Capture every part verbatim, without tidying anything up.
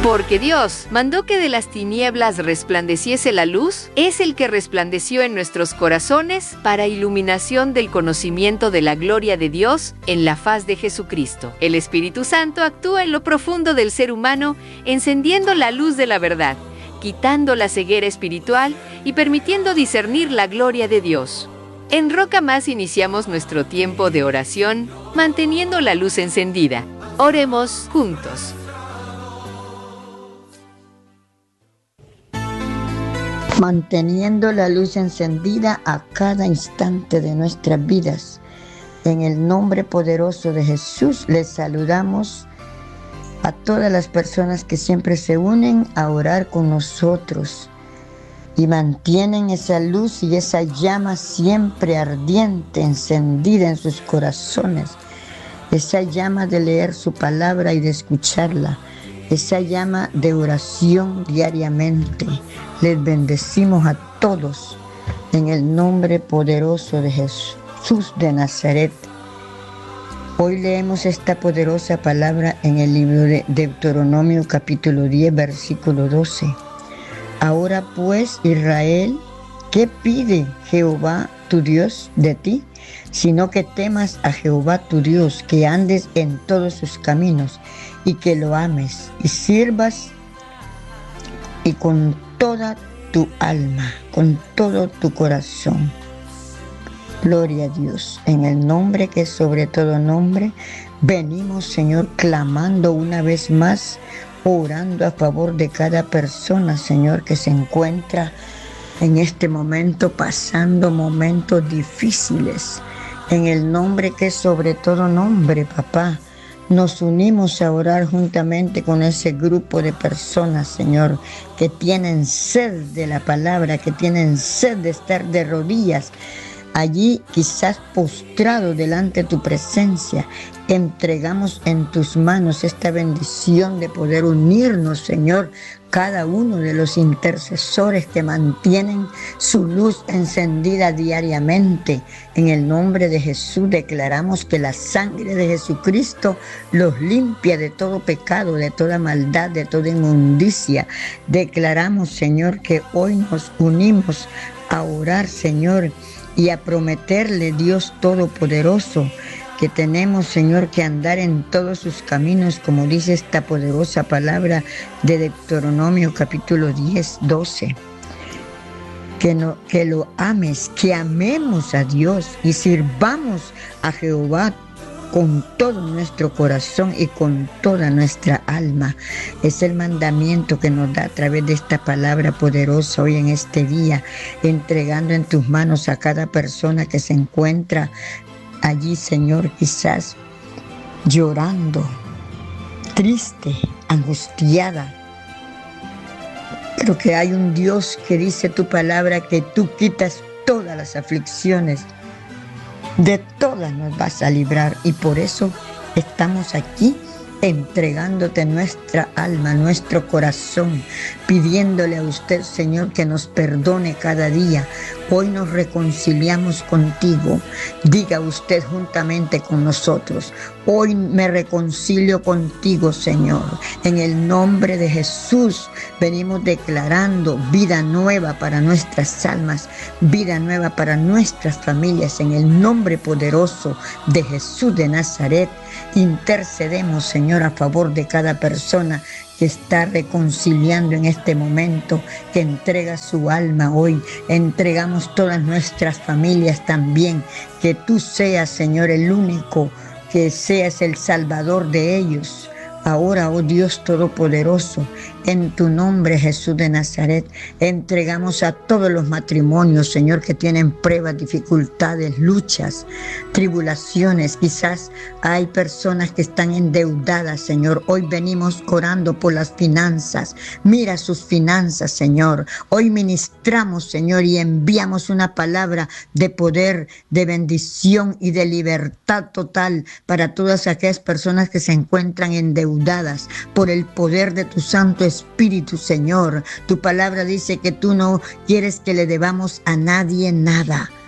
Porque Dios mandó que de las tinieblas resplandeciese la luz, es el que resplandeció en nuestros corazones para iluminación del conocimiento de la gloria de Dios en la faz de Jesucristo. El Espíritu Santo actúa en lo profundo del ser humano, encendiendo la luz de la verdad, quitando la ceguera espiritual y permitiendo discernir la gloria de Dios. En Roca Más iniciamos nuestro tiempo de oración, manteniendo la luz encendida. Oremos juntos. Manteniendo la luz encendida a cada instante de nuestras vidas. En el nombre poderoso de Jesús les saludamos a todas las personas que siempre se unen a orar con nosotros y mantienen esa luz y esa llama siempre ardiente, encendida en sus corazones. Esa llama de leer su palabra y de escucharla. Esa llama de oración diariamente. Les bendecimos a todos en el nombre poderoso de Jesús de Nazaret. Hoy leemos esta poderosa palabra en el libro de Deuteronomio capítulo diez, versículo doce. Ahora pues, Israel, ¿qué pide Jehová tu Dios de ti? Sino que temas a Jehová tu Dios, que andes en todos sus caminos y que lo ames y sirvas y con toda tu alma, con todo tu corazón. Gloria a Dios. En el nombre que es sobre todo nombre, venimos, Señor, clamando una vez más, orando a favor de cada persona, Señor, que se encuentra en este momento pasando momentos difíciles. En el nombre que es sobre todo nombre, papá, nos unimos a orar juntamente con ese grupo de personas, Señor, que tienen sed de la palabra, que tienen sed de estar de rodillas, allí quizás postrado delante de tu presencia. Entregamos en tus manos esta bendición de poder unirnos, Señor, cada uno de los intercesores que mantienen su luz encendida diariamente. En el nombre de Jesús declaramos que la sangre de Jesucristo los limpia de todo pecado, de toda maldad, de toda inmundicia. Declaramos, Señor, que hoy nos unimos a orar, Señor, y a prometerle, Dios Todopoderoso, que tenemos, Señor, que andar en todos sus caminos, como dice esta poderosa palabra de Deuteronomio capítulo diez, doce. Que, no, que lo ames, que amemos a Dios y sirvamos a Jehová con todo nuestro corazón y con toda nuestra alma. Es el mandamiento que nos da a través de esta palabra poderosa hoy en este día, entregando en tus manos a cada persona que se encuentra allí, Señor, quizás llorando, triste, angustiada. Pero que hay un Dios que dice tu palabra que tú quitas todas las aflicciones. De todas nos vas a librar y por eso estamos aquí entregándote nuestra alma, nuestro corazón, pidiéndole a usted, Señor, que nos perdone cada día. Hoy nos reconciliamos contigo. Diga usted juntamente con nosotros: hoy me reconcilio contigo, Señor. En el nombre de Jesús venimos declarando vida nueva para nuestras almas, vida nueva para nuestras familias. En el nombre poderoso de Jesús de Nazaret, intercedemos, Señor, a favor de cada persona que está reconciliando en este momento, que entrega su alma hoy. Entregamos todas nuestras familias también. Que tú seas, Señor, el único, que seas el Salvador de ellos. Ahora, oh Dios Todopoderoso, en tu nombre, Jesús de Nazaret, entregamos a todos los matrimonios, Señor, que tienen pruebas, dificultades, luchas, tribulaciones. Quizás hay personas que están endeudadas, Señor. Hoy venimos orando por las finanzas. Mira sus finanzas, Señor. Hoy ministramos, Señor, y enviamos una palabra de poder, de bendición y de libertad total para todas aquellas personas que se encuentran endeudadas por el poder de tu Santo Espíritu, Señor. Tu palabra dice que tú no quieres que le debamos a nadie nada.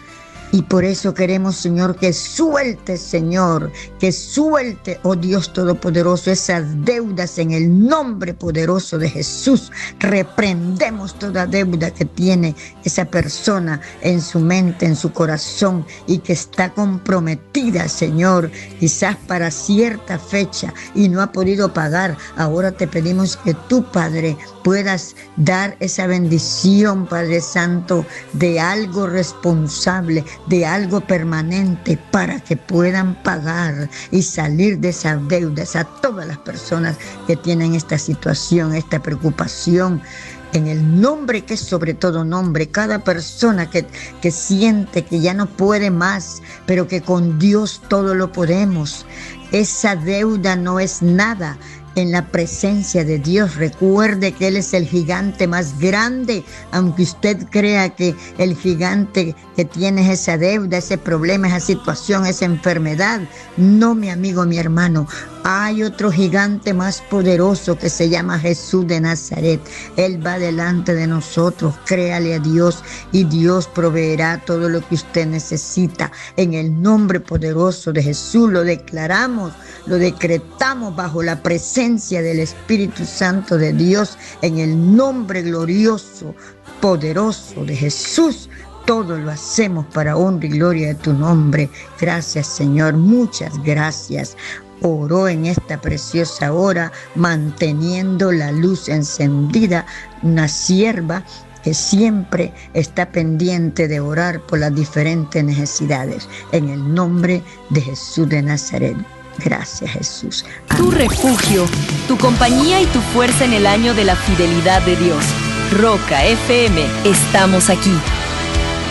Y por eso queremos, Señor, que suelte, Señor, que suelte, oh Dios Todopoderoso, esas deudas en el nombre poderoso de Jesús. Reprendemos toda deuda que tiene esa persona en su mente, en su corazón, y que está comprometida, Señor, quizás para cierta fecha y no ha podido pagar. Ahora te pedimos que tú, Padre, puedas dar esa bendición, Padre Santo, de algo responsable, de algo permanente, para que puedan pagar y salir de esas deudas a todas las personas que tienen esta situación, esta preocupación. En el nombre que es sobre todo nombre, cada persona que, que siente que ya no puede más, pero que con Dios todo lo podemos. Esa deuda no es nada en la presencia de Dios. Recuerde que Él es el gigante más grande, aunque usted crea que el gigante que tiene es esa deuda, ese problema, esa situación, esa enfermedad. No, mi amigo, mi hermano, hay otro gigante más poderoso que se llama Jesús de Nazaret. Él va delante de nosotros. Créale a Dios y Dios proveerá todo lo que usted necesita. En el nombre poderoso de Jesús lo declaramos, lo decretamos bajo la presencia del Espíritu Santo de Dios. En el nombre glorioso, poderoso de Jesús, todo lo hacemos para honra y gloria de tu nombre. Gracias, Señor, muchas gracias. Oró en esta preciosa hora, manteniendo la luz encendida, una sierva que siempre está pendiente de orar por las diferentes necesidades. En el nombre de Jesús de Nazaret. Gracias, Jesús. Amén. Tu refugio, tu compañía y tu fuerza en el año de la fidelidad de Dios. Roca F M, estamos aquí.